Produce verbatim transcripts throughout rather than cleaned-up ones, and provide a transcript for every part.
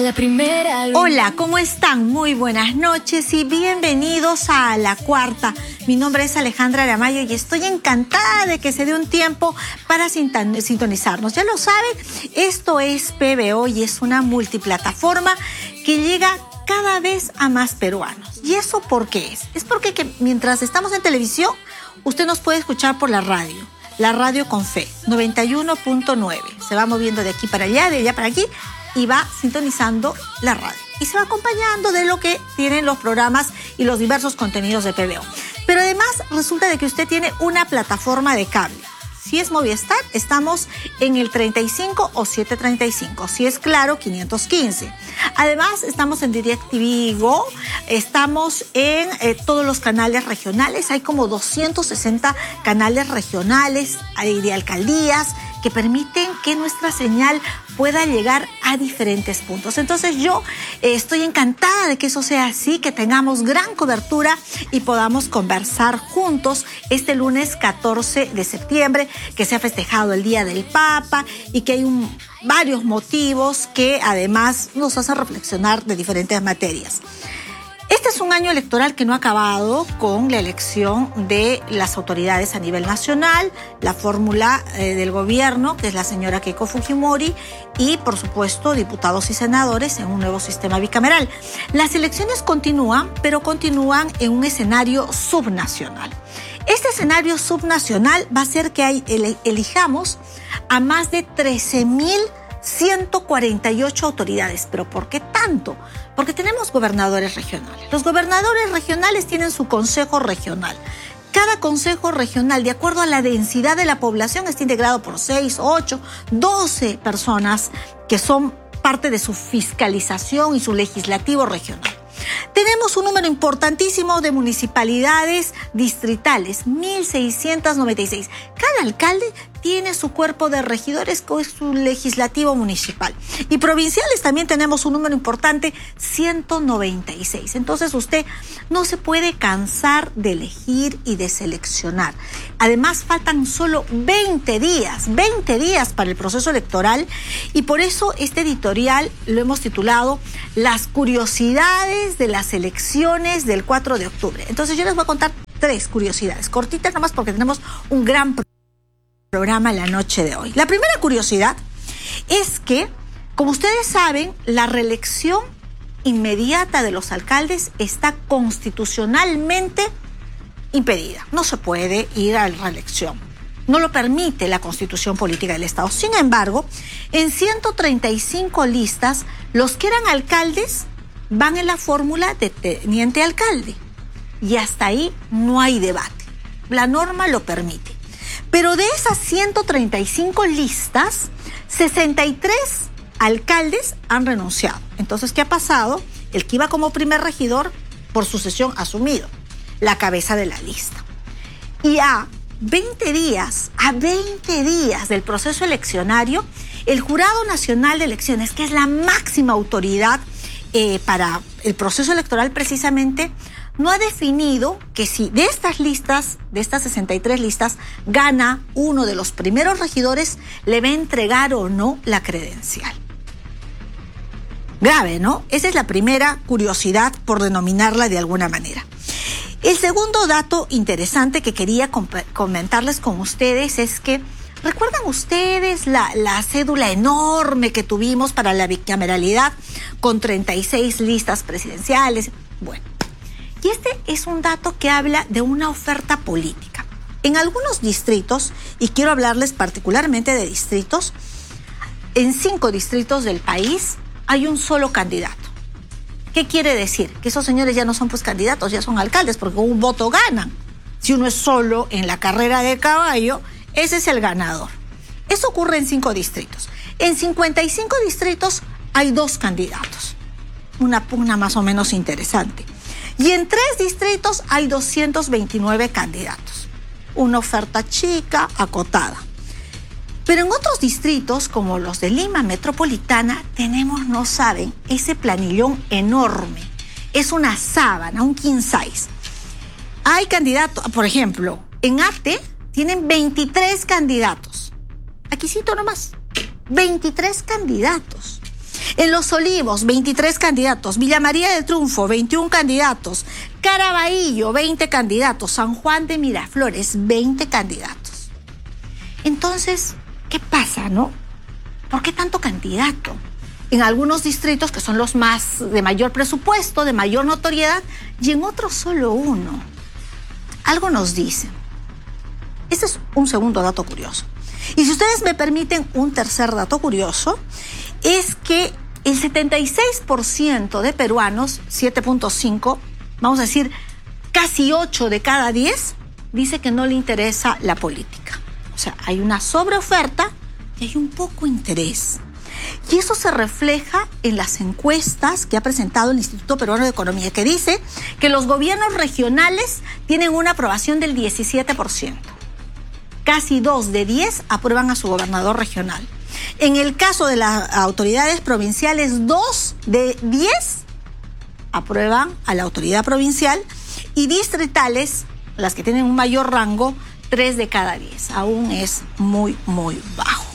la primera. Hola, ¿cómo están? Muy buenas noches y bienvenidos a La Cuarta. Mi nombre es Alejandra Aramayo y estoy encantada de que se dé un tiempo para sintonizarnos. Ya lo saben, esto es P B O y es una multiplataforma que llega cada vez a más peruanos. ¿Y eso por qué es? Es porque que mientras estamos en televisión, usted nos puede escuchar por la radio. La radio con fe, noventa y uno punto nueve. Se va moviendo de aquí para allá, de allá para aquí, y va sintonizando la radio. Y se va acompañando de lo que tienen los programas y los diversos contenidos de P B O. Pero además resulta de que usted tiene una plataforma de cable. Si es Movistar, estamos en el treinta y cinco o setecientos treinta y cinco. Si es Claro, quinientos quince. Además, estamos en DirecTV Go, estamos en eh, todos los canales regionales. Hay como doscientos sesenta canales regionales y de alcaldías que permiten que nuestra señal pueda llegar a diferentes puntos. Entonces yo eh, estoy encantada de que eso sea así, que tengamos gran cobertura y podamos conversar juntos este lunes catorce de septiembre, que se ha festejado el Día del Papa y que hay un, varios motivos que además nos hacen reflexionar de diferentes materias. Este es un año electoral que no ha acabado con la elección de las autoridades a nivel nacional, la fórmula eh, del gobierno, que es la señora Keiko Fujimori, y por supuesto diputados y senadores en un nuevo sistema bicameral. Las elecciones continúan, pero continúan en un escenario subnacional. Este escenario subnacional va a hacer que hay, el, elijamos a más de trece mil ciento cuarenta y ocho autoridades. ¿Pero por qué tanto? Porque tenemos gobernadores regionales. Los gobernadores regionales tienen su consejo regional. Cada consejo regional, de acuerdo a la densidad de la población, está integrado por seis, ocho, doce personas que son parte de su fiscalización y su legislativo regional. Tenemos un número importantísimo de municipalidades distritales, mil seiscientos noventa y seis. Cada alcalde tiene su cuerpo de regidores con su legislativo municipal. Y provinciales también tenemos un número importante, ciento noventa y seis. Entonces usted no se puede cansar de elegir y de seleccionar. Además faltan solo veinte días, veinte días para el proceso electoral y por eso este editorial lo hemos titulado Las curiosidades de las elecciones del cuatro de octubre. Entonces yo les voy a contar tres curiosidades, cortitas nomás porque tenemos un gran programa la noche de hoy. La primera curiosidad es que, como ustedes saben, la reelección inmediata de los alcaldes está constitucionalmente impedida. No se puede ir a la reelección. No lo permite la Constitución Política del Estado. Sin embargo, en ciento treinta y cinco listas, los que eran alcaldes van en la fórmula de teniente alcalde. Y hasta ahí no hay debate. La norma lo permite. Pero de esas ciento treinta y cinco listas, sesenta y tres alcaldes han renunciado. Entonces, ¿qué ha pasado? El que iba como primer regidor, por sucesión, ha asumido la cabeza de la lista. Y a veinte días, a veinte días del proceso eleccionario, el Jurado Nacional de Elecciones, que es la máxima autoridad eh, para el proceso electoral precisamente, no ha definido que si de estas listas, de estas sesenta y tres listas, gana uno de los primeros regidores, le va a entregar o no la credencial. Grave, ¿no? Esa es la primera curiosidad, por denominarla de alguna manera. El segundo dato interesante que quería comentarles con ustedes es que, ¿recuerdan ustedes la, la cédula enorme que tuvimos para la bicameralidad con treinta y seis listas presidenciales? Bueno, y este es un dato que habla de una oferta política. En algunos distritos, y quiero hablarles particularmente de distritos, en cinco distritos del país hay un solo candidato. ¿Qué quiere decir? Que esos señores ya no son pues candidatos, ya son alcaldes, porque un voto ganan. Si uno es solo en la carrera de caballo, ese es el ganador. Eso ocurre en cinco distritos. En cincuenta y cinco distritos hay dos candidatos. Una pugna más o menos interesante. Y en tres distritos hay doscientos veintinueve candidatos. Una oferta chica, acotada. Pero en otros distritos, como los de Lima Metropolitana, tenemos, no saben, ese planillón enorme. Es una sábana, un king size. Hay candidatos, por ejemplo, en Ate tienen veintitrés candidatos. Aquí cito nomás, veintitrés candidatos. En Los Olivos, veintitrés candidatos. Villa María del Triunfo, veintiún candidatos. Caraballo, veinte candidatos. San Juan de Miraflores, veinte candidatos. Entonces, ¿qué pasa, no? ¿Por qué tanto candidato? En algunos distritos, que son los más de mayor presupuesto, de mayor notoriedad, y en otros solo uno. Algo nos dice. Este es un segundo dato curioso. Y si ustedes me permiten un tercer dato curioso, es que el setenta y seis por ciento de peruanos, siete punto cinco, vamos a decir, casi ocho de cada diez, dice que no le interesa la política. O sea, hay una sobreoferta y hay un poco interés. Y eso se refleja en las encuestas que ha presentado el Instituto Peruano de Economía, que dice que los gobiernos regionales tienen una aprobación del diecisiete por ciento. Casi dos de diez aprueban a su gobernador regional. En el caso de las autoridades provinciales, dos de diez aprueban a la autoridad provincial, y distritales, las que tienen un mayor rango, tres de cada diez. Aún es muy, muy bajo.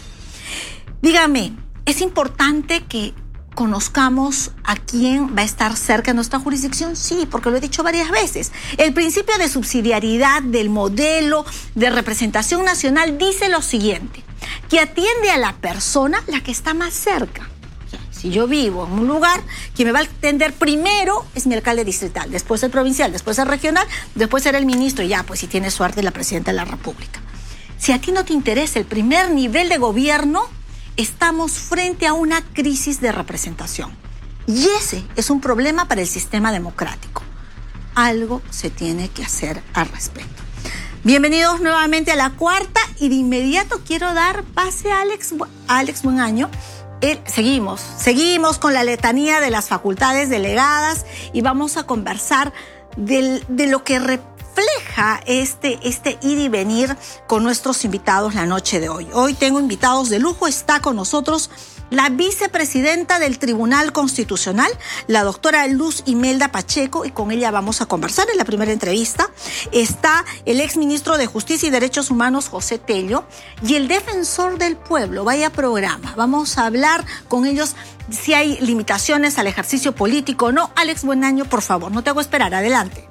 Dígame, ¿es importante que conozcamos a quién va a estar cerca de nuestra jurisdicción? Sí, porque lo he dicho varias veces. El principio de subsidiariedad del modelo de representación nacional dice lo siguiente, que atiende a la persona la que está más cerca. O sea, si yo vivo en un lugar, quien me va a atender primero es mi alcalde distrital, después el provincial, después el regional, después será el ministro y ya, pues si tiene suerte, la presidenta de la República. Si a ti no te interesa el primer nivel de gobierno, estamos frente a una crisis de representación. Y ese es un problema para el sistema democrático. Algo se tiene que hacer al respecto. Bienvenidos nuevamente a La Cuarta, y de inmediato quiero dar pase a Alex, a Alex Buenaño. Él, seguimos, seguimos con la letanía de las facultades delegadas y vamos a conversar del, de lo que representa refleja este, este ir y venir con nuestros invitados la noche de hoy. Hoy tengo invitados de lujo. Está con nosotros la vicepresidenta del Tribunal Constitucional, la doctora Luz Imelda Pacheco, y con ella vamos a conversar en la primera entrevista. Está el exministro de Justicia y Derechos Humanos, José Tello, y el defensor del pueblo. Vaya programa. Vamos a hablar con ellos si hay limitaciones al ejercicio político o no. Alex Buenaño, por favor, no te hago esperar. Adelante.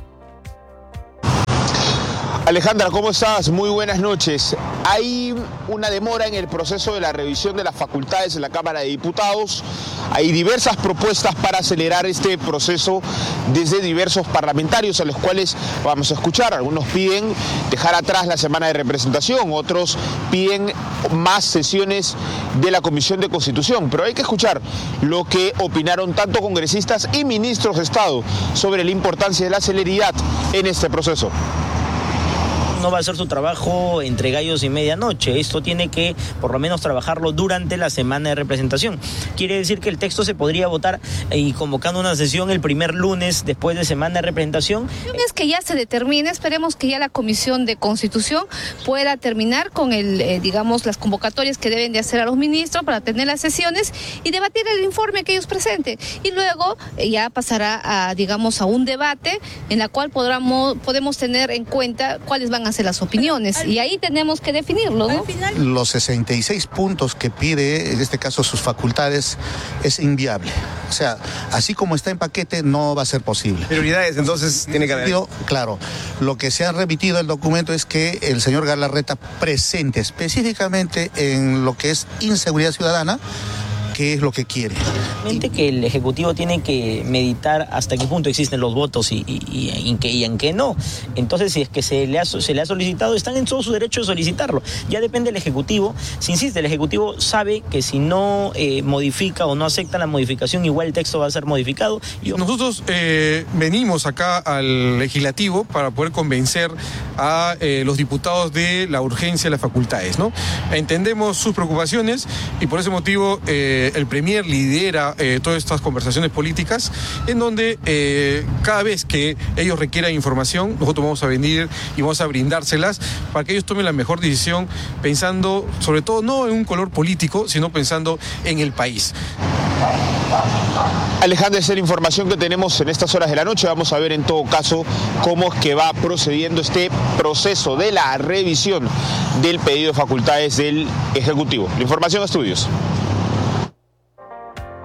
Alejandra, ¿cómo estás? Muy buenas noches. Hay una demora en el proceso de la revisión de las facultades en la Cámara de Diputados. Hay diversas propuestas para acelerar este proceso desde diversos parlamentarios, a los cuales vamos a escuchar. Algunos piden dejar atrás la semana de representación, otros piden más sesiones de la Comisión de Constitución. Pero hay que escuchar lo que opinaron tanto congresistas y ministros de Estado sobre la importancia de la celeridad en este proceso. No va a hacer su trabajo entre gallos y medianoche. Esto tiene que por lo menos trabajarlo durante la semana de representación. Quiere decir que el texto se podría votar y convocando una sesión el primer lunes después de semana de representación. Es que ya se determine, esperemos que ya la Comisión de Constitución pueda terminar con el, eh, digamos, las convocatorias que deben de hacer a los ministros para tener las sesiones y debatir el informe que ellos presenten. Y luego eh, ya pasará a, digamos, a un debate en la cual podamos, podemos tener en cuenta cuáles van a ser las opiniones, y ahí tenemos que definirlo, ¿no? Los sesenta y seis puntos que pide, en este caso sus facultades, es inviable. O sea, así como está en paquete, no va a ser posible. Prioridades, entonces, tiene que haber. Claro, lo que se ha remitido al documento es que el señor Galarreta presente específicamente en lo que es inseguridad ciudadana, qué es lo que quiere. Que el Ejecutivo tiene que meditar hasta qué punto existen los votos y, y, y, y, en, qué, y en qué no. Entonces, si es que se le, ha, se le ha solicitado, están en todo su derecho de solicitarlo. Ya depende del Ejecutivo. Si insiste, el Ejecutivo sabe que si no eh, modifica o no acepta la modificación, igual el texto va a ser modificado. Yo... Nosotros eh, venimos acá al Legislativo para poder convencer a eh, los diputados de la urgencia de las facultades, ¿no? Entendemos sus preocupaciones y por ese motivo eh, el Premier lidera eh, todas estas conversaciones políticas en donde eh, cada vez que ellos requieran información, nosotros vamos a venir y vamos a brindárselas para que ellos tomen la mejor decisión, pensando sobre todo no en un color político, sino pensando en el país. Alejandra, esa es la información que tenemos en estas horas de la noche. Vamos a ver en todo caso cómo es que va procediendo este proceso de la revisión del pedido de facultades del Ejecutivo. La información a estudios.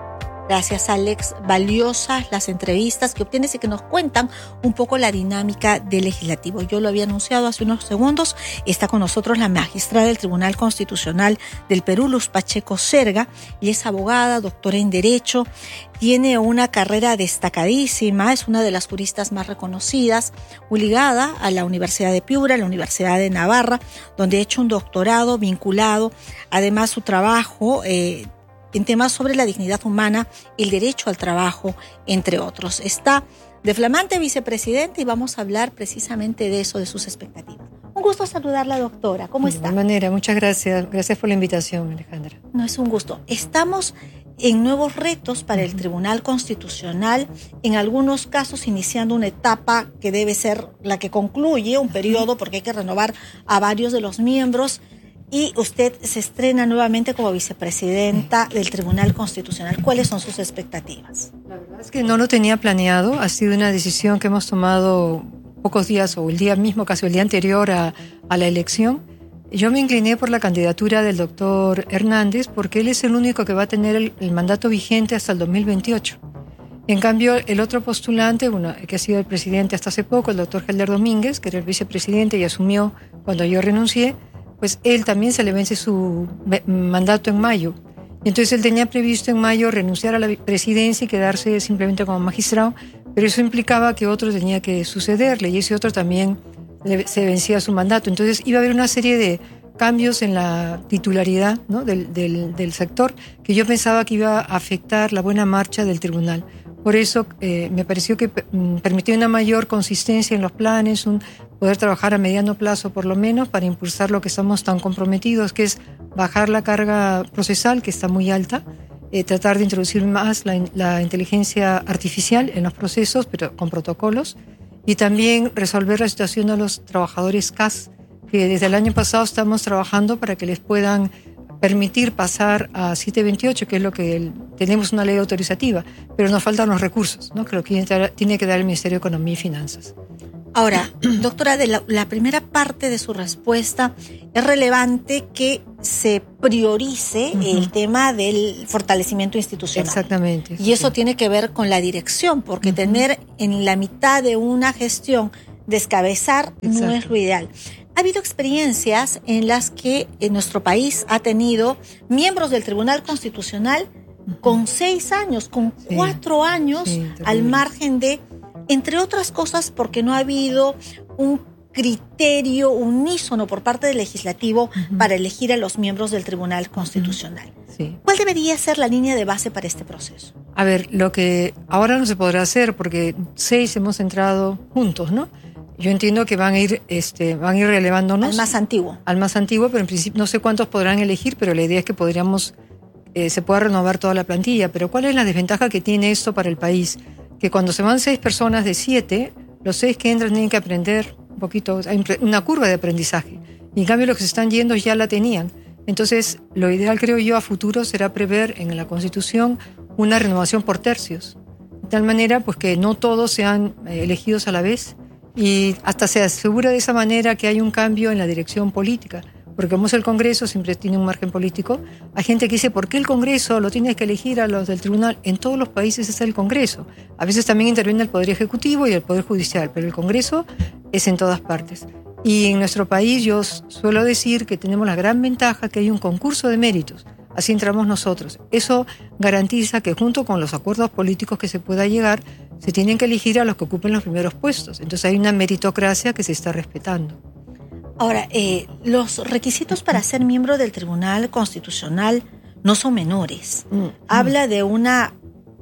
Gracias, Alex. Valiosas las entrevistas que obtienes y que nos cuentan un poco la dinámica del legislativo. Yo lo había anunciado hace unos segundos. Está con nosotros la magistrada del Tribunal Constitucional del Perú, Luz Pacheco Serga. Ella es abogada, doctora en Derecho. Tiene una carrera destacadísima, es una de las juristas más reconocidas, muy ligada a la Universidad de Piura, a la Universidad de Navarra, donde ha hecho un doctorado vinculado, además su trabajo eh, en temas sobre la dignidad humana, el derecho al trabajo, entre otros. Está de flamante vicepresidente y vamos a hablar precisamente de eso, de sus expectativas. Un gusto saludarla, doctora. ¿Cómo está? De manera, muchas gracias. Gracias por la invitación, Alejandra. No, es un gusto. Estamos en nuevos retos para el Tribunal Constitucional, en algunos casos iniciando una etapa que debe ser la que concluye un periodo, porque hay que renovar a varios de los miembros, y usted se estrena nuevamente como vicepresidenta del Tribunal Constitucional. ¿Cuáles son sus expectativas? La verdad es que no lo tenía planeado, ha sido una decisión que hemos tomado pocos días o el día mismo, casi el día anterior a, a la elección. Yo me incliné por la candidatura del doctor Hernández porque él es el único que va a tener el, el mandato vigente hasta el dos mil veintiocho. En cambio, el otro postulante, bueno, que ha sido el presidente hasta hace poco, el doctor Helder Domínguez, que era el vicepresidente y asumió cuando yo renuncié, pues él también se le vence su mandato en mayo. Entonces él tenía previsto en mayo renunciar a la presidencia y quedarse simplemente como magistrado, pero eso implicaba que otro tenía que sucederle y ese otro también se vencía su mandato. Entonces iba a haber una serie de cambios en la titularidad, ¿no? del, del, del sector que yo pensaba que iba a afectar la buena marcha del tribunal. Por eso eh, me pareció que mm, permitía una mayor consistencia en los planes, un, poder trabajar a mediano plazo por lo menos para impulsar lo que estamos tan comprometidos, que es bajar la carga procesal, que está muy alta, eh, tratar de introducir más la, la inteligencia artificial en los procesos, pero con protocolos, y también resolver la situación de los trabajadores C A S, que desde el año pasado estamos trabajando para que les puedan permitir pasar a setecientos veintiocho, que es lo que el, tenemos una ley autorizativa, pero nos faltan los recursos, ¿no? Que lo que tiene que dar el Ministerio de Economía y Finanzas. Ahora, doctora, de la, la primera parte de su respuesta, es relevante que se priorice uh-huh. el tema del fortalecimiento institucional. Exactamente. Y eso sí. tiene que ver con la dirección, porque uh-huh. tener en la mitad de una gestión descabezar Exacto. no es lo ideal. Ha habido experiencias en las que en nuestro país ha tenido miembros del Tribunal Constitucional uh-huh. con seis años, con sí. cuatro años, sí, al margen de, entre otras cosas, porque no ha habido un criterio unísono por parte del legislativo uh-huh. para elegir a los miembros del Tribunal Constitucional. Uh-huh. Sí. ¿Cuál debería ser la línea de base para este proceso? A ver, lo que ahora no se podrá hacer porque seis hemos entrado juntos, ¿no? Yo entiendo que van a ir, este, van a ir relevándonos. Al más antiguo. Al más antiguo, pero en principio no sé cuántos podrán elegir, pero la idea es que podríamos, eh, se pueda renovar toda la plantilla. Pero ¿cuál es la desventaja que tiene esto para el país? Que cuando se van seis personas de siete, los seis que entran tienen que aprender un poquito, hay una curva de aprendizaje. Y en cambio los que se están yendo ya la tenían. Entonces, lo ideal, creo yo, a futuro será prever en la Constitución una renovación por tercios. De tal manera, pues, que no todos sean eh, elegidos a la vez, y hasta se asegura de esa manera que hay un cambio en la dirección política, porque como es el Congreso, siempre tiene un margen político. Hay gente que dice, ¿por qué el Congreso lo tiene que elegir a los del tribunal? En todos los países es el Congreso. A veces también interviene el Poder Ejecutivo y el Poder Judicial, pero el Congreso es en todas partes. Y en nuestro país yo suelo decir que tenemos la gran ventaja que hay un concurso de méritos. Así entramos nosotros. Eso garantiza que junto con los acuerdos políticos que se pueda llegar, se tienen que elegir a los que ocupen los primeros puestos. Entonces hay una meritocracia que se está respetando. Ahora, eh, los requisitos para ser miembro del Tribunal Constitucional no son menores. Mm. Habla de una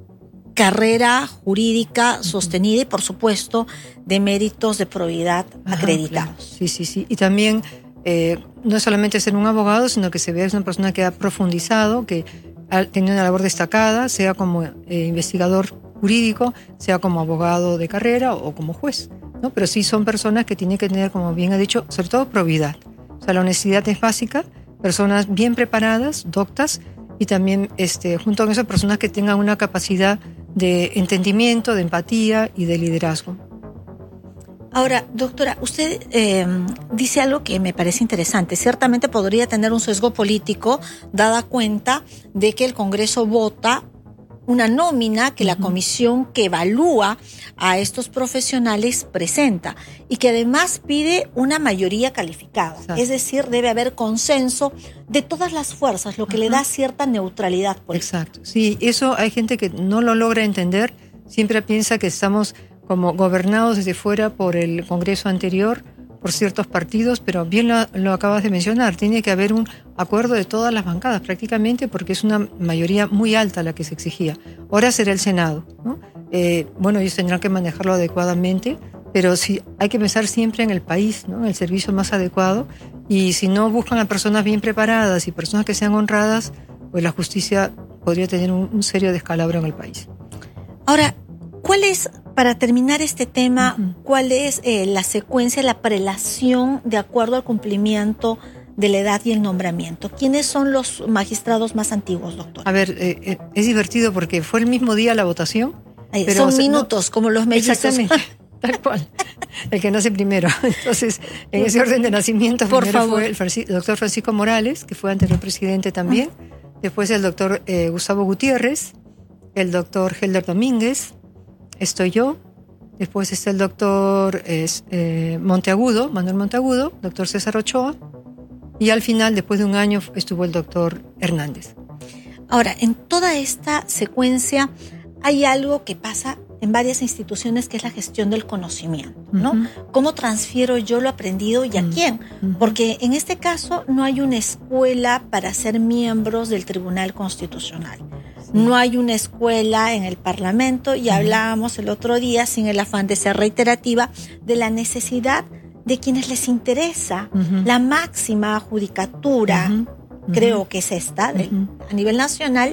carrera jurídica sostenida y, por supuesto, de méritos de probidad Ajá, acreditados. Claro. Sí, sí, sí. Y también eh, no es solamente ser un abogado, sino que se vea es una persona que ha profundizado, que ha tenido una labor destacada, sea como eh, investigador jurídico, sea como abogado de carrera o como juez, ¿no? Pero sí son personas que tienen que tener, como bien ha dicho, sobre todo probidad. O sea, la honestidad es básica, personas bien preparadas, doctas, y también este, junto con esas personas que tengan una capacidad de entendimiento, de empatía y de liderazgo. Ahora, doctora, usted eh, dice algo que me parece interesante. Ciertamente podría tener un sesgo político, dada cuenta de que el Congreso vota una nómina que la comisión que evalúa a estos profesionales presenta y que además pide una mayoría calificada. Exacto. Es decir, debe haber consenso de todas las fuerzas, lo que Ajá. le da cierta neutralidad política. Exacto. Sí, eso hay gente que no lo logra entender, siempre piensa que estamos como gobernados desde fuera por el Congreso anterior, por ciertos partidos, pero bien lo, lo acabas de mencionar, tiene que haber un acuerdo de todas las bancadas prácticamente porque es una mayoría muy alta la que se exigía. Ahora será el Senado, ¿no? Eh, bueno, ellos tendrán que manejarlo adecuadamente, pero sí hay que pensar siempre en el país, ¿no? En el servicio más adecuado, y si no buscan a personas bien preparadas y personas que sean honradas, pues la justicia podría tener un, un serio descalabro en el país. Ahora, ¿cuál es, para terminar este tema, uh-huh. cuál es eh, la secuencia, la prelación de acuerdo al cumplimiento de la edad y el nombramiento? ¿Quiénes son los magistrados más antiguos, doctor? A ver, eh, eh, es divertido porque fue el mismo día la votación. Ay, pero, son o sea, minutos, no, como los mellizos. Exactamente, tal cual. El que nace primero. Entonces, en ese orden de nacimiento, Por primero favor. fue el, Francis, el doctor Francisco Morales, que fue anterior presidente también. Uh-huh. Después el doctor eh, Gustavo Gutiérrez, el doctor Helder Domínguez, estoy yo. Después está el doctor eh, Monteagudo, Manuel Monteagudo, doctor César Ochoa. Y al final, después de un año, estuvo el doctor Hernández. Ahora, en toda esta secuencia hay algo que pasa en varias instituciones, que es la gestión del conocimiento, ¿no? Uh-huh. ¿Cómo transfiero yo lo aprendido y a uh-huh. quién? Uh-huh. Porque en este caso no hay una escuela para ser miembros del Tribunal Constitucional. Sí. No hay una escuela en el Parlamento y uh-huh. hablábamos el otro día, sin el afán de ser reiterativa, de la necesidad de quienes les interesa uh-huh. la máxima judicatura, uh-huh. creo que es esta, de, uh-huh. a nivel nacional.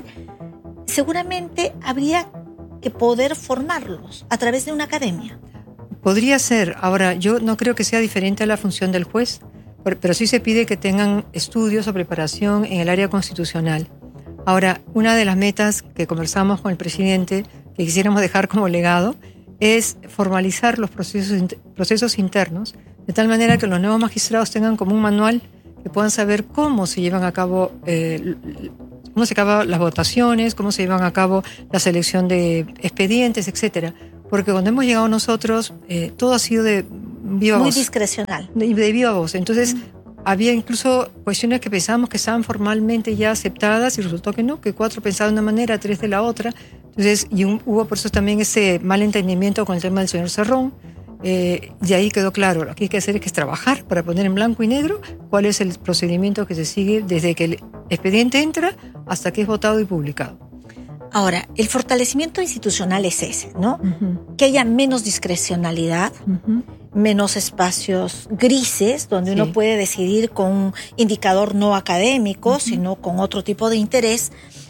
Seguramente habría que poder formarlos a través de una academia. Podría ser. Ahora, yo no creo que sea diferente a la función del juez, pero sí se pide que tengan estudios o preparación en el área constitucional. Ahora, una de las metas que conversamos con el presidente, que quisiéramos dejar como legado, es formalizar los procesos, procesos internos, de tal manera que los nuevos magistrados tengan como un manual que puedan saber cómo se llevan a cabo eh, cómo se acaban las votaciones, cómo se llevan a cabo la selección de expedientes, etcétera. Porque cuando hemos llegado nosotros, eh, todo ha sido de viva Muy voz. Muy discrecional. De, de viva voz. Entonces, mm. había incluso cuestiones que pensábamos que estaban formalmente ya aceptadas y resultó que no, que cuatro pensaban de una manera, tres de la otra. Entonces, y un, hubo por eso también ese mal entendimiento con el tema del señor Cerrón. Eh, y ahí quedó claro, lo que hay que hacer es, que es trabajar para poner en blanco y negro cuál es el procedimiento que se sigue desde que el expediente entra hasta que es votado y publicado. Ahora, el fortalecimiento institucional es ese, ¿no? Uh-huh. Que haya menos discrecionalidad, uh-huh. menos espacios grises, donde sí. uno puede decidir con un indicador no académico, uh-huh. sino con otro tipo de interés.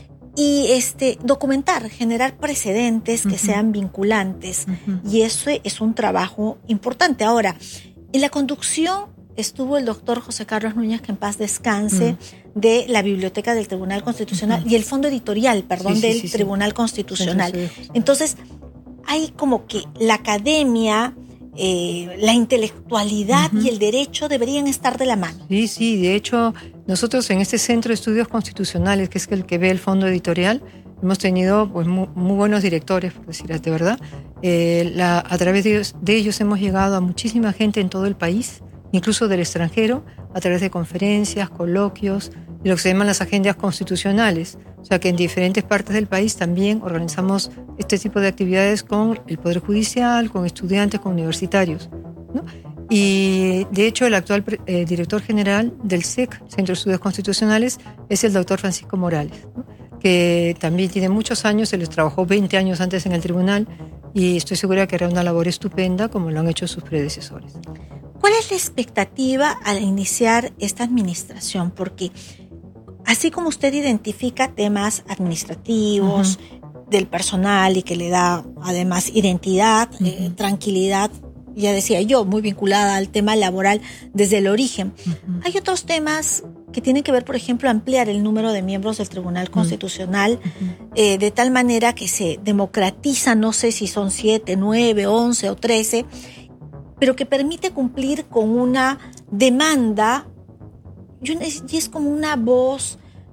Y este, documentar, generar precedentes que uh-huh. sean vinculantes. Uh-huh. Y eso es un trabajo importante. Ahora, en la conducción estuvo el doctor José Carlos Núñez, que en paz descanse, uh-huh. de la Biblioteca del Tribunal Constitucional uh-huh. y el Fondo Editorial, perdón, sí, sí, del sí, Tribunal sí. Constitucional. Sí, sí, sí. Entonces, hay como que la academia, eh, la intelectualidad uh-huh. y el derecho deberían estar de la mano. Sí, sí, de hecho, nosotros en este Centro de Estudios Constitucionales, que es el que ve el Fondo Editorial, hemos tenido pues muy, muy buenos directores, por decir de verdad. Eh, la, a través de ellos, de ellos hemos llegado a muchísima gente en todo el país, incluso del extranjero, a través de conferencias, coloquios, y lo que se llaman las agendas constitucionales. O sea que en diferentes partes del país también organizamos este tipo de actividades con el Poder Judicial, con estudiantes, con universitarios, ¿no? Y de hecho el actual eh, director general del C E C, Centro de Estudios Constitucionales, es el doctor Francisco Morales, ¿no? Que también tiene muchos años, se les trabajó veinte años antes en el tribunal y estoy segura que hará una labor estupenda como lo han hecho sus predecesores. ¿Cuál es la expectativa al iniciar esta administración? Porque así como usted identifica temas administrativos, uh-huh. del personal y que le da además identidad, uh-huh. eh, tranquilidad, ya decía yo, muy vinculada al tema laboral desde el origen. Uh-huh. Hay otros temas que tienen que ver, por ejemplo, ampliar el número de miembros del Tribunal Constitucional uh-huh. eh, de tal manera que se democratiza, no sé si son siete, nueve, once o trece, pero que permite cumplir con una demanda y es como una voz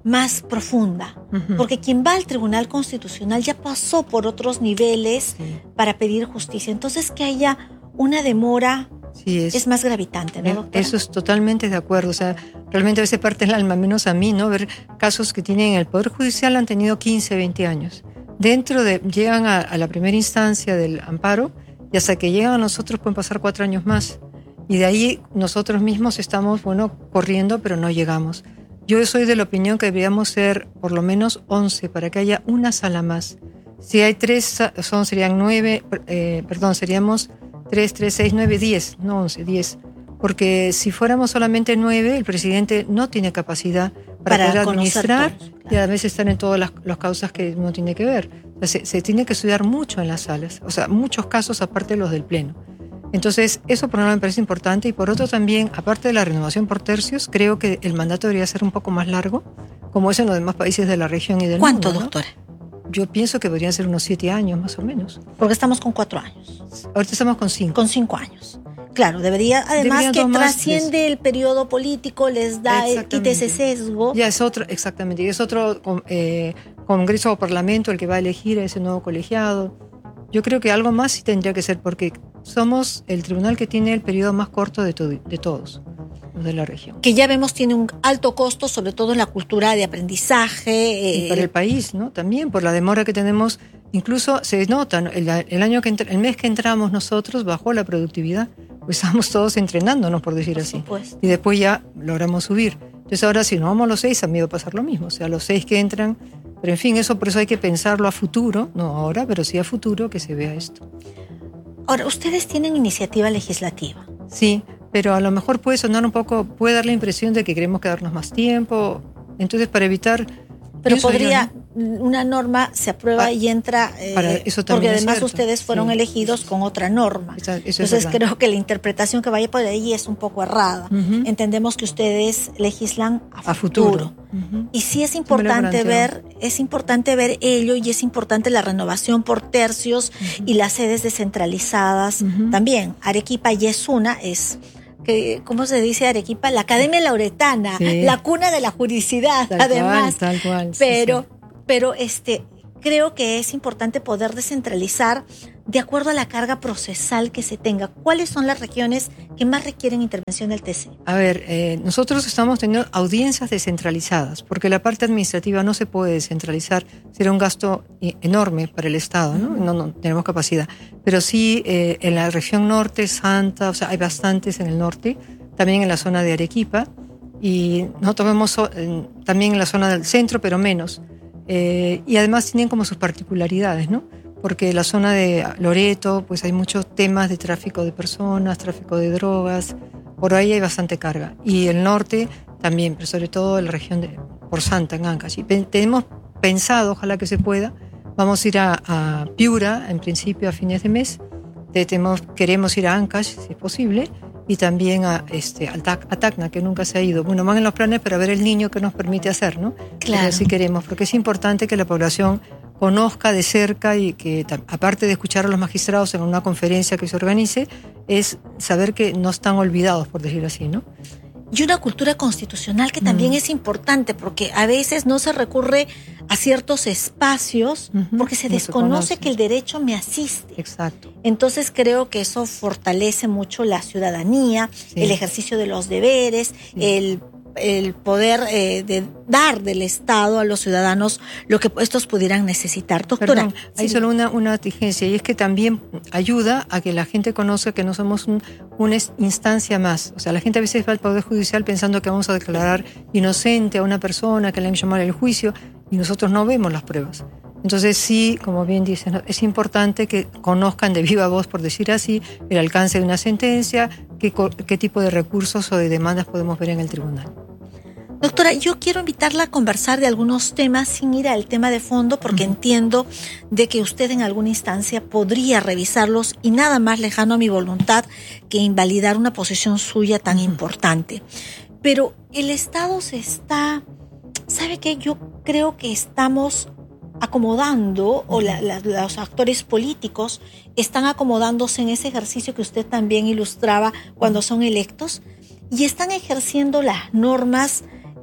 más profunda, uh-huh. porque quien va al Tribunal Constitucional ya pasó por otros niveles sí. para pedir justicia. Entonces, que haya una demora sí, es, es más gravitante, ¿no, doctora? Eso es totalmente de acuerdo. O sea, realmente a veces parte el alma, menos a mí, ¿no? Ver casos que tienen el Poder Judicial han tenido quince, veinte años. Dentro de, llegan a, a la primera instancia del amparo y hasta que llegan a nosotros pueden pasar cuatro años más. Y de ahí nosotros mismos estamos, bueno, corriendo, pero no llegamos. Yo soy de la opinión que deberíamos ser por lo menos once para que haya una sala más. Si hay tres, son, serían nueve, eh, perdón, seríamos tres, tres, seis, nueve, diez, no once, diez. Porque si fuéramos solamente nueve, el presidente no tiene capacidad para, para poder administrar todos, claro. y a veces están en todas las, las causas que uno tiene que ver. O sea, se, se tiene que estudiar mucho en las salas, o sea, muchos casos aparte de los del Pleno. Entonces, eso por un lado me parece importante y por otro también, aparte de la renovación por tercios, creo que el mandato debería ser un poco más largo, como es en los demás países de la región y del ¿Cuánto, mundo. ¿Cuánto, ¿no? doctora? Yo pienso que podrían ser unos siete años más o menos. Porque estamos con cuatro años. Ahorita estamos con cinco. Con cinco años. Claro, debería, además Deberían que trasciende el periodo político, les da, quita ese sesgo. Ya es otro, exactamente, y es otro eh, congreso o parlamento el que va a elegir a ese nuevo colegiado. Yo creo que algo más sí tendría que ser, porque somos el tribunal que tiene el periodo más corto de, to- de todos, los de la región. Que ya vemos tiene un alto costo, sobre todo en la cultura de aprendizaje. Y para el país, ¿no? También por la demora que tenemos, incluso se nota, ¿no? el, el, año que entra, el mes que entramos nosotros bajó la productividad, pues estamos todos entrenándonos, por decir por así. Supuesto. Y después ya logramos subir. Entonces ahora si nos vamos a los seis, a mí va a pasar lo mismo, o sea, los seis que entran. Pero en fin, eso por eso hay que pensarlo a futuro, no ahora, pero sí a futuro que se vea esto. Ahora, ustedes tienen iniciativa legislativa. Sí, pero a lo mejor puede sonar un poco, puede dar la impresión de que queremos quedarnos más tiempo. Entonces, para evitar... Pero podría, yo, ¿no? una norma se aprueba ah, y entra, eh, para eso porque además cierto. ustedes fueron sí. elegidos con otra norma. Esa, eso Entonces es creo que la interpretación que vaya por ahí es un poco errada. Uh-huh. Entendemos que ustedes legislan a, a futuro. futuro. Uh-huh. Y sí es importante ver, es importante ver ello y es importante la renovación por tercios uh-huh. y las sedes descentralizadas uh-huh. también. Arequipa ya es una, es... que, ¿cómo se dice Arequipa? La Academia Lauretana, sí. la cuna de la juridicidad, tal además. Cual, tal cual. Pero, sí, sí. pero este, creo que es importante poder descentralizar de acuerdo a la carga procesal que se tenga. ¿Cuáles son las regiones que más requieren intervención del T C? A ver, eh, nosotros estamos teniendo audiencias descentralizadas, porque la parte administrativa no se puede descentralizar, será un gasto enorme para el Estado, ¿no? No, no tenemos capacidad. Pero sí, eh, en la región norte, Santa, o sea, hay bastantes en el norte, también en la zona de Arequipa, y nosotros vemos eh, también en la zona del centro, pero menos. Eh, y además tienen como sus particularidades, ¿no? Porque la zona de Loreto, pues hay muchos temas de tráfico de personas, tráfico de drogas, por ahí hay bastante carga. Y el norte también, pero sobre todo en la región de por Santa, en Ancash. Y pe- tenemos pensado, ojalá que se pueda, vamos a ir a, a Piura, en principio a fines de mes, tenemos, queremos ir a Ancash, si es posible, y también a, este, a Tacna, que nunca se ha ido. Bueno, van en los planes, pero a ver el niño que nos permite hacer, ¿no? Claro. Pero sí queremos, porque es importante que la población conozca de cerca y que, aparte de escuchar a los magistrados en una conferencia que se organice, es saber que no están olvidados, por decir así, ¿no? Y una cultura constitucional que también mm. es importante, porque a veces no se recurre a ciertos espacios uh-huh. porque se no desconoce se que el derecho me asiste. Exacto. Entonces creo que eso fortalece mucho la ciudadanía, sí. el ejercicio de los deberes, sí. el el poder eh, de dar del Estado a los ciudadanos lo que estos pudieran necesitar. Doctora. Perdón, hay sí. solo una, una exigencia, y es que también ayuda a que la gente conozca que no somos un, una instancia más. O sea, la gente a veces va al Poder Judicial pensando que vamos a declarar inocente a una persona, que le han llamado al juicio, y nosotros no vemos las pruebas. Entonces sí, como bien dicen, es importante que conozcan de viva voz, por decir así, el alcance de una sentencia, qué, qué tipo de recursos o de demandas podemos ver en el tribunal. Doctora, yo quiero invitarla a conversar de algunos temas sin ir al tema de fondo, porque uh-huh. entiendo de que usted en alguna instancia podría revisarlos y nada más lejano a mi voluntad que invalidar una posición suya tan uh-huh. importante. Pero el Estado se está, ¿sabe qué? Yo creo que estamos acomodando, o la, la, los actores políticos están acomodándose en ese ejercicio que usted también ilustraba cuando son electos, y están ejerciendo las normas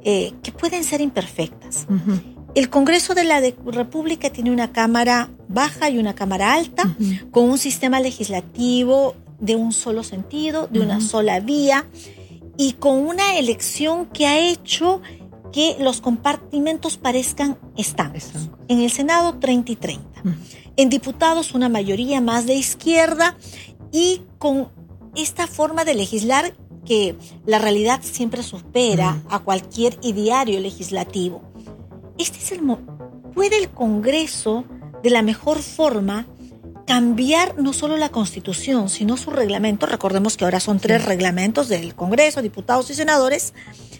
eh, que pueden ser imperfectas. Uh-huh. El Congreso de la de República tiene una cámara baja y una cámara alta, uh-huh. con un sistema legislativo de un solo sentido, de uh-huh. una sola vía, y con una elección que ha hecho que los compartimentos parezcan estancos. En el Senado, treinta y treinta. Uh-huh. En diputados, una mayoría más de izquierda, y con esta forma de legislar que la realidad siempre supera uh-huh. a cualquier ideario legislativo. Este es el mo- ¿Puede el Congreso, de la mejor forma, cambiar no solo la Constitución, sino su reglamento? Recordemos que ahora son tres sí. reglamentos del Congreso, diputados y senadores,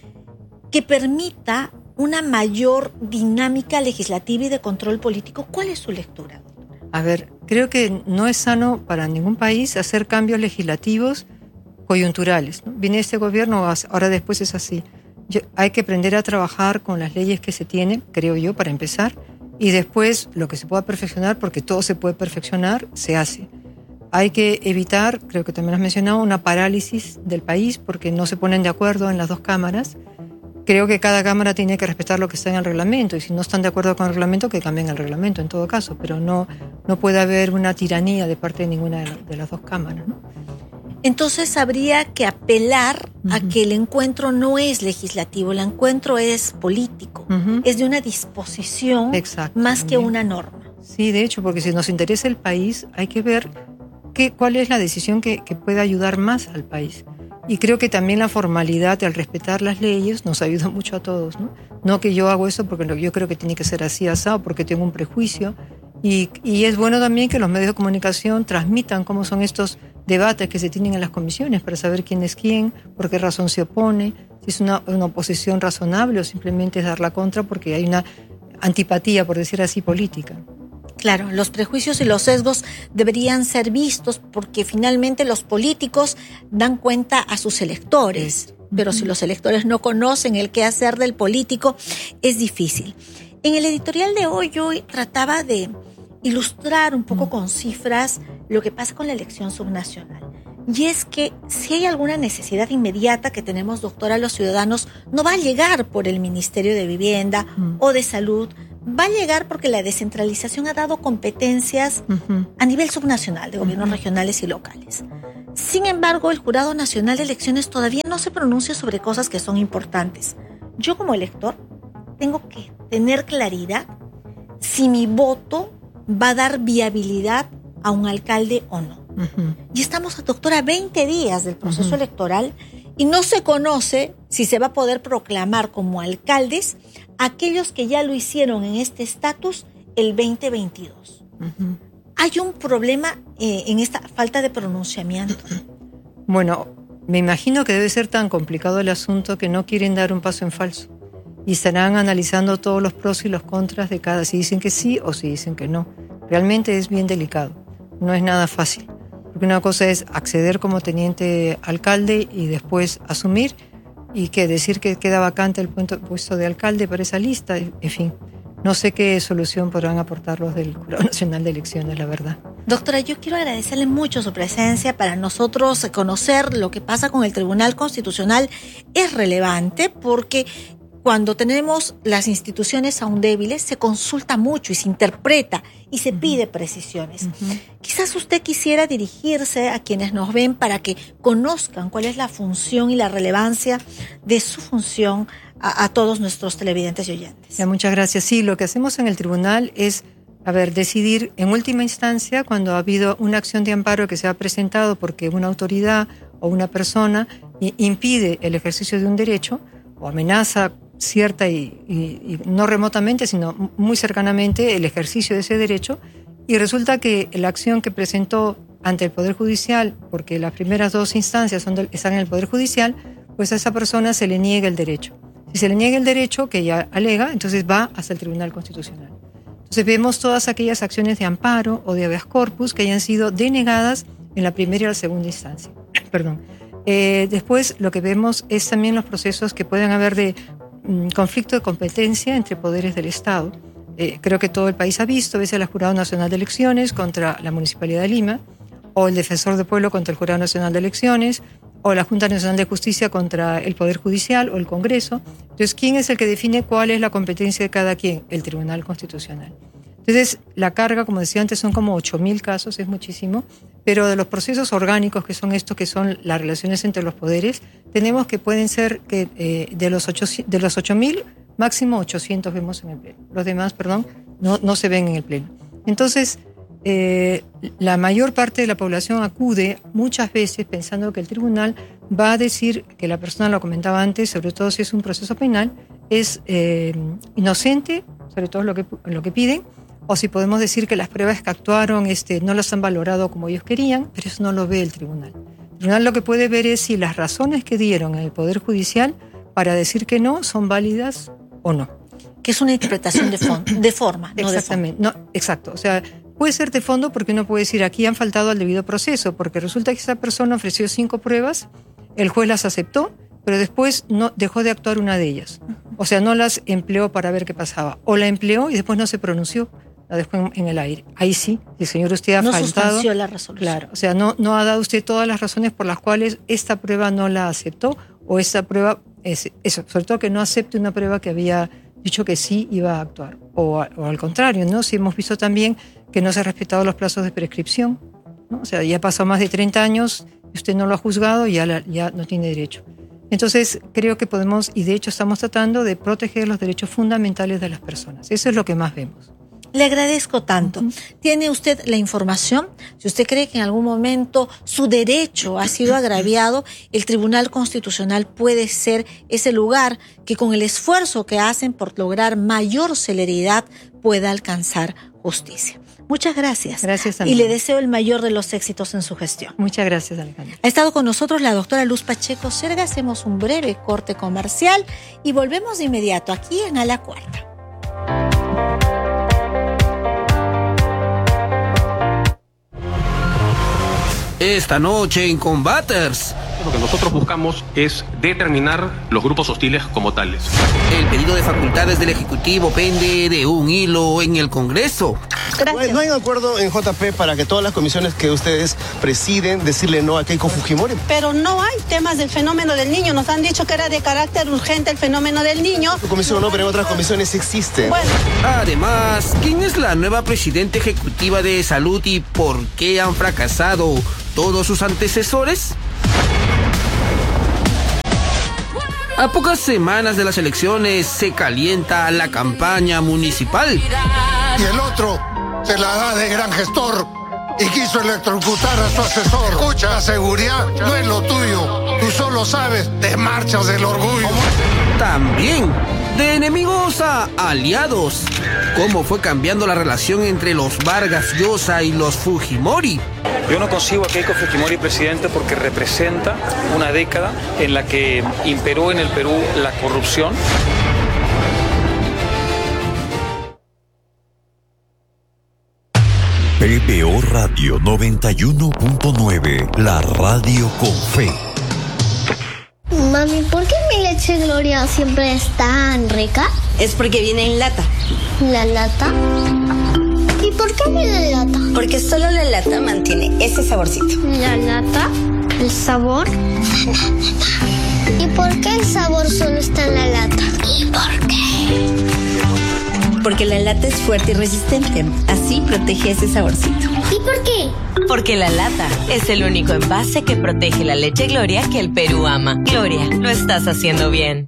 que permita una mayor dinámica legislativa y de control político. ¿Cuál es su lectura? A ver, creo que no es sano para ningún país hacer cambios legislativos coyunturales, ¿no? Viene este gobierno, ahora después es así. Yo, hay que aprender a trabajar con las leyes que se tienen, creo yo, para empezar, y después lo que se pueda perfeccionar, porque todo se puede perfeccionar, se hace. Hay que evitar, creo que también has mencionado, una parálisis del país, porque no se ponen de acuerdo en las dos cámaras. Creo que cada cámara tiene que respetar lo que está en el reglamento, y si no están de acuerdo con el reglamento, que cambien el reglamento en todo caso, pero no, no puede haber una tiranía de parte de ninguna de, la, de las dos cámaras, ¿no? Entonces habría que apelar uh-huh. a que el encuentro no es legislativo, el encuentro es político, uh-huh. es de una disposición Exacto, más que también. Una norma. Sí, de hecho, porque si nos interesa el país, hay que ver qué, cuál es la decisión que, que puede ayudar más al país. Y creo que también la formalidad, el respetar las leyes, nos ayuda mucho a todos, ¿no? No que yo hago eso porque yo creo que tiene que ser así, asado, porque tengo un prejuicio. Y, y es bueno también que los medios de comunicación transmitan cómo son estos debates que se tienen en las comisiones para saber quién es quién, por qué razón se opone, si es una, una oposición razonable o simplemente es dar la contra porque hay una antipatía, por decir así, política. Claro, los prejuicios y los sesgos deberían ser vistos porque finalmente los políticos dan cuenta a sus electores, pero si los electores no conocen el qué hacer del político, es difícil. En el editorial de hoy yo trataba de ilustrar un poco con cifras lo que pasa con la elección subnacional. Y es que si hay alguna necesidad inmediata que tenemos, doctora, los ciudadanos, no va a llegar por el Ministerio de Vivienda uh-huh. o de Salud, va a llegar porque la descentralización ha dado competencias uh-huh. a nivel subnacional, de gobiernos uh-huh. regionales y locales. Sin embargo, el Jurado Nacional de Elecciones todavía no se pronuncia sobre cosas que son importantes. Yo como elector tengo que tener claridad si mi voto va a dar viabilidad a un alcalde o no. Uh-huh. Y estamos, doctora, a veinte días del proceso uh-huh. electoral y no se conoce si se va a poder proclamar como alcaldes aquellos que ya lo hicieron en este estatus el veinte veintidós. Uh-huh. Hay un problema eh, en esta falta de pronunciamiento. Bueno, me imagino que debe ser tan complicado el asunto que no quieren dar un paso en falso. Y estarán analizando todos los pros y los contras de cada, si dicen que sí o si dicen que no. Realmente es bien delicado, no es nada fácil. Porque una cosa es acceder como teniente alcalde y después asumir, y que decir que queda vacante el puesto de alcalde para esa lista, en fin. No sé qué solución podrán aportar los del Jurado Nacional de Elecciones, la verdad. Doctora, yo quiero agradecerle mucho su presencia. Para nosotros conocer lo que pasa con el Tribunal Constitucional es relevante porque cuando tenemos las instituciones aún débiles, se consulta mucho y se interpreta y se uh-huh. pide precisiones. Uh-huh. Quizás usted quisiera dirigirse a quienes nos ven para que conozcan cuál es la función y la relevancia de su función a, a todos nuestros televidentes y oyentes. Ya, muchas gracias. Sí, lo que hacemos en el tribunal es, a ver, decidir en última instancia cuando ha habido una acción de amparo que se ha presentado porque una autoridad o una persona impide el ejercicio de un derecho o amenaza cierta y, y, y no remotamente, sino muy cercanamente el ejercicio de ese derecho, y resulta que la acción que presentó ante el Poder Judicial, porque las primeras dos instancias son del, están en el Poder Judicial, pues a esa persona se le niega el derecho. Si se le niega el derecho que ella alega, entonces va hasta el Tribunal Constitucional. Entonces vemos todas aquellas acciones de amparo o de habeas corpus que hayan sido denegadas en la primera y la segunda instancia. Perdón. Eh, después lo que vemos es también los procesos que pueden haber de conflicto de competencia entre poderes del Estado. Eh, creo que todo el país ha visto, a veces el Jurado Nacional de Elecciones contra la Municipalidad de Lima, o el Defensor del Pueblo contra el Jurado Nacional de Elecciones, o la Junta Nacional de Justicia contra el Poder Judicial o el Congreso. Entonces, ¿quién es el que define cuál es la competencia de cada quien? El Tribunal Constitucional. Entonces, la carga, como decía antes, son como ocho mil casos, es muchísimo, pero de los procesos orgánicos, que son estos, que son las relaciones entre los poderes, tenemos que pueden ser que eh, de los ocho mil, máximo ochocientos vemos en el Pleno. Los demás, perdón, no, no se ven en el Pleno. Entonces, eh, la mayor parte de la población acude muchas veces pensando que el tribunal va a decir que la persona, lo comentaba antes, sobre todo si es un proceso penal, es eh, inocente, sobre todo lo que, lo que piden, o si podemos decir que las pruebas que actuaron este, no las han valorado como ellos querían, pero eso no lo ve el tribunal. El tribunal lo que puede ver es si las razones que dieron en el Poder Judicial para decir que no son válidas o no. Que es una interpretación de, de forma, no Exactamente, de fondo. No, exacto. O sea, puede ser de fondo porque uno puede decir aquí han faltado al debido proceso, porque resulta que esa persona ofreció cinco pruebas, el juez las aceptó, pero después no dejó de actuar una de ellas. O sea, no las empleó para ver qué pasaba. O la empleó y después no se pronunció, la dejó en, en el aire. Ahí sí, el señor usted ha no faltado. No sustanció la resolución. Claro, o sea, no, no ha dado usted todas las razones por las cuales esta prueba no la aceptó, o esta prueba, es, eso, sobre todo que no acepte una prueba que había dicho que sí iba a actuar. O, o al contrario, ¿no? Si hemos visto también que no se han respetado los plazos de prescripción, ¿no? O sea, ya pasó más de treinta años y usted no lo ha juzgado y ya, la, ya no tiene derecho. Entonces, creo que podemos, y de hecho estamos tratando de proteger los derechos fundamentales de las personas. Eso es lo que más vemos. Le agradezco tanto. Uh-huh. ¿Tiene usted la información? Si usted cree que en algún momento su derecho ha sido agraviado, el Tribunal Constitucional puede ser ese lugar que con el esfuerzo que hacen por lograr mayor celeridad pueda alcanzar justicia. Muchas gracias. Gracias también. Y le deseo el mayor de los éxitos en su gestión. Muchas gracias, Alejandra. Ha estado con nosotros la doctora Luz Pacheco Serga. Hacemos un breve corte comercial y volvemos de inmediato aquí en A la Cuarta. Esta noche en Combaters. Lo que nosotros buscamos es determinar los grupos hostiles como tales. El pedido de facultades del Ejecutivo pende de un hilo en el Congreso. Gracias. ¿No hay un acuerdo en J P para que todas las comisiones que ustedes presiden decirle no a Keiko Fujimori? Pero no hay temas del fenómeno del niño. Nos han dicho que era de carácter urgente el fenómeno del niño. Tu comisión no, pero en otras comisiones existen. Bueno. Además, ¿quién es la nueva presidenta ejecutiva de salud y por qué han fracasado todos sus antecesores? A pocas semanas de las elecciones se calienta la campaña municipal. Y el otro se la da de gran gestor y quiso electrocutar a su asesor. Escucha, la seguridad no es lo tuyo. Tú solo sabes de marchas del orgullo. También de enemigos a aliados. ¿Cómo fue cambiando la relación entre los Vargas Llosa y los Fujimori? Yo no concibo a Keiko Fujimori presidente porque representa una década en la que imperó en el Perú la corrupción. P B O Radio noventa y uno punto nueve, la radio con fe. Mami, ¿por qué mi leche Gloria siempre es tan rica? Es porque viene en lata. ¿La lata? ¿Y por qué viene en lata? Porque solo la lata mantiene ese saborcito. ¿La lata? ¿El sabor? ¿Y por qué el sabor solo está en la lata? ¿Y por qué? Porque la lata es fuerte y resistente. Así protege ese saborcito. ¿Y por qué? Porque la lata es el único envase que protege la leche Gloria que el Perú ama. Gloria, lo estás haciendo bien.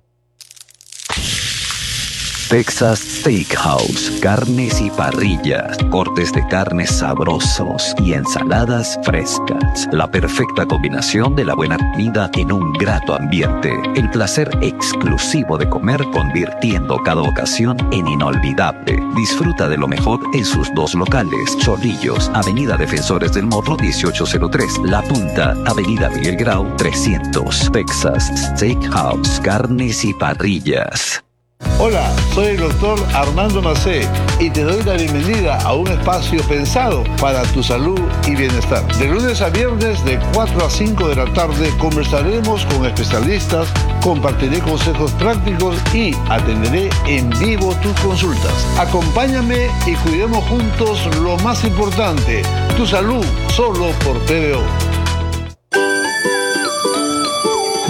Texas Steakhouse, carnes y parrillas, cortes de carnes sabrosos y ensaladas frescas. La perfecta combinación de la buena comida en un grato ambiente. El placer exclusivo de comer convirtiendo cada ocasión en inolvidable. Disfruta de lo mejor en sus dos locales. Chorrillos, Avenida Defensores del Morro dieciocho cero tres. La Punta, Avenida Miguel Grau trescientos. Texas Steakhouse, carnes y parrillas. Hola, soy el doctor Armando Macé y te doy la bienvenida a un espacio pensado para tu salud y bienestar. De lunes a viernes de cuatro a cinco de la tarde conversaremos con especialistas, compartiré consejos prácticos y atenderé en vivo tus consultas. Acompáñame y cuidemos juntos lo más importante, tu salud, solo por P B O.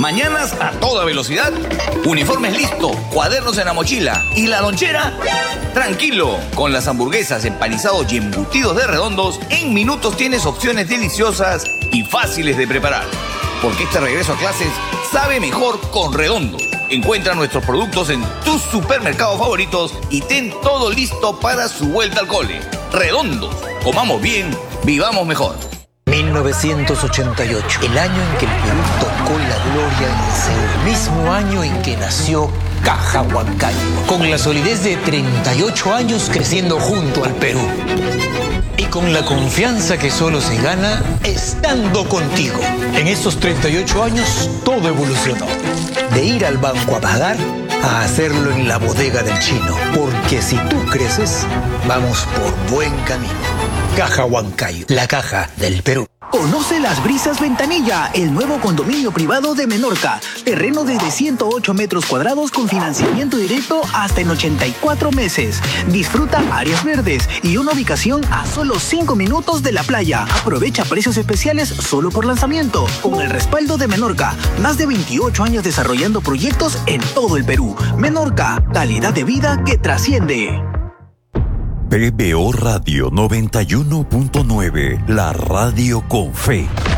Mañanas a toda velocidad. Uniformes listo, cuadernos en la mochila. ¿Y la lonchera? Tranquilo, con las hamburguesas, empanizados y embutidos de Redondos, en minutos tienes opciones deliciosas y fáciles de preparar. Porque este regreso a clases sabe mejor con Redondos. Encuentra nuestros productos en tus supermercados favoritos y ten todo listo para su vuelta al cole. Redondos, comamos bien, vivamos mejor. mil novecientos ochenta y ocho, el año en que el Perú tocó la gloria en el Seúl, mismo año en que nació Caja Huancayo, con la solidez de treinta y ocho años creciendo junto al Perú. Y con la confianza que solo se gana estando contigo. En estos treinta y ocho años todo evolucionó. De ir al banco a pagar a hacerlo en la bodega del chino. Porque si tú creces, vamos por buen camino. Caja Huancayo, la caja del Perú. Conoce Las Brisas Ventanilla, el nuevo condominio privado de Menorca. Terreno desde ciento ocho metros cuadrados con financiamiento directo hasta en ochenta y cuatro meses. Disfruta áreas verdes y una ubicación a solo cinco minutos de la playa. Aprovecha precios especiales solo por lanzamiento. Con el respaldo de Menorca, más de veintiocho años desarrollando proyectos en todo el Perú. Menorca, calidad de vida que trasciende. P B O Radio noventa y uno punto nueve, la radio con fe.